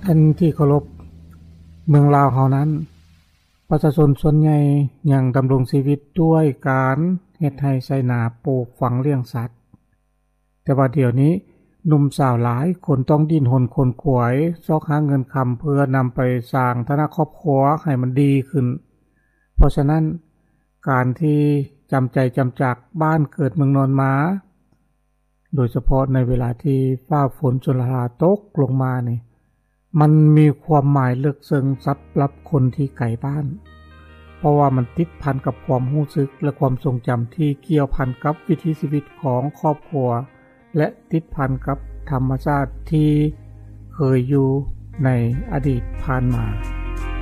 ท่านที่เคารพเมืองลาวเฮานั้นประชาชนส่วนใหญ่ยังดำรงชีวิตด้วยการเฮ็ดไร่ไร่นาปลูกฝังเลี้ยงสัตว์แต่ว่าเดี๋ยวนี้หนุ่มสาวหลายคนต้องดิ้นรนขนขวยซอกหาเงินคำเพื่อนำไปสร้างฐานะครอบครัวให้มันดีขึ้นเพราะฉะนั้นการที่จำใจจำจากบ้านเกิดเมืองนอนมาโดยเฉพาะในเวลาที่ฟ้าฝนชลาตกลงมานี่มันมีความหมายลึกซึ้งสำหรับคนที่ไกลบ้านเพราะว่ามันติดพันกับความรู้สึกและความทรงจำที่เกี่ยวพันกับวิถีชีวิตของครอบครัวและติดพันกับธรรมชาติที่เคยอยู่ในอดีตผ่านมา